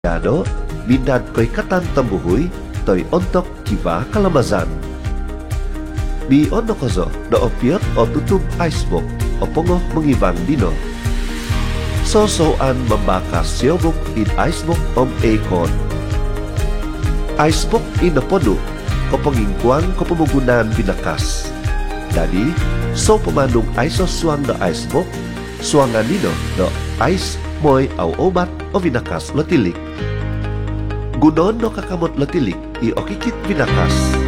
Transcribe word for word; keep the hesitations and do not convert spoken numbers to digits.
Yano, mindan ko'y katan tambuhoy, to'y ontok kiba kalamazan. Mi ono kozo, na opiot o tutub icebook, o pongo mengibang dino. Sosoan membakas siobok in icebook om ekon. Icebook in na pono, o pangingkuang ko pumugunan binakas. Dadi, so pemandung iso suang na icebook, suangan nino no ice moy au obat o binakas lotilik. Gunon no kakamot lotilik i okikit binakas.